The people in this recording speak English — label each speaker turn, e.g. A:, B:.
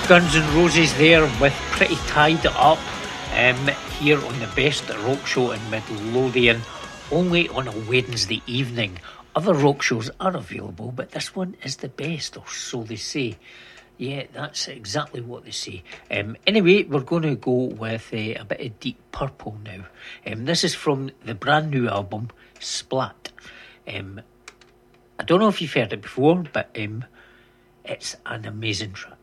A: Guns N' Roses there with Pretty Tied Up here on the Best Rock Show in Midlothian, only on a Wednesday evening. Other rock shows are available, but this one is the best, or so they say. Yeah, that's exactly what they say. Anyway, we're going to go with a bit of Deep Purple now. This is from the brand new album, Splat. I don't know if you've heard it before, but it's an amazing track.